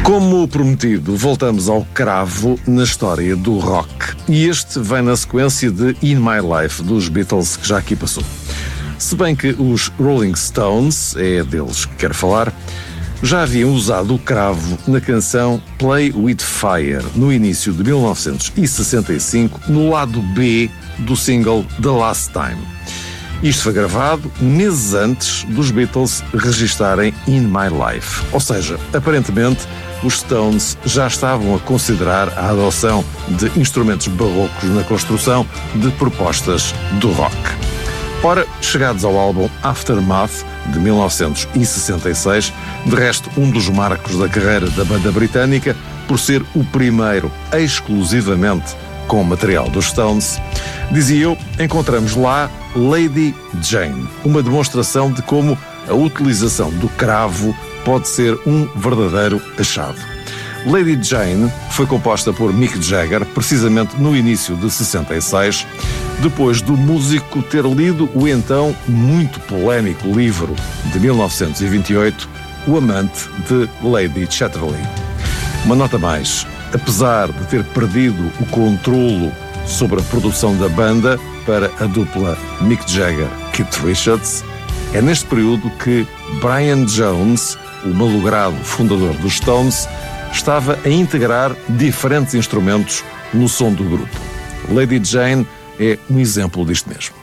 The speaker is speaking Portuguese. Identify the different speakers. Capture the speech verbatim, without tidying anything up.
Speaker 1: Como prometido, voltamos ao cravo na história do rock. E este vem na sequência de In My Life, dos Beatles, que já aqui passou. Se bem que os Rolling Stones, é deles que quero falar, já haviam usado o cravo na canção Play With Fire, no início de mil novecentos e sessenta e cinco, no lado B do single The Last Time. Isto foi gravado meses antes dos Beatles registarem In My Life. Ou seja, aparentemente, os Stones já estavam a considerar a adoção de instrumentos barrocos na construção de propostas do rock. Ora, chegados ao álbum Aftermath, de mil novecentos e sessenta e seis, de resto um dos marcos da carreira da banda britânica, por ser o primeiro exclusivamente com o material dos Stones, dizia eu, encontramos lá Lady Jane, uma demonstração de como a utilização do cravo pode ser um verdadeiro achado. Lady Jane foi composta por Mick Jagger, precisamente no início de sessenta e seis, depois do músico ter lido o então muito polémico livro de mil novecentos e vinte e oito, O Amante de Lady Chatterley. Uma nota mais, apesar de ter perdido o controlo sobre a produção da banda para a dupla Mick Jagger-Keith Richards, é neste período que Brian Jones, o malogrado fundador dos Stones, estava a integrar diferentes instrumentos no som do grupo. Lady Jane é um exemplo disto mesmo.